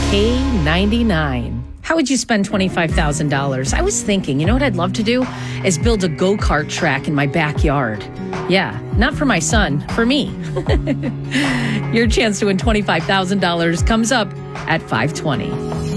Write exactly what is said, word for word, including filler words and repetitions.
K ninety-nine. How would you spend twenty-five thousand dollars? I was thinking, you know what I'd love to do? Is build a go-kart track in my backyard. Yeah, not for my son, for me. Your chance to win twenty-five thousand dollars comes up at five twenty.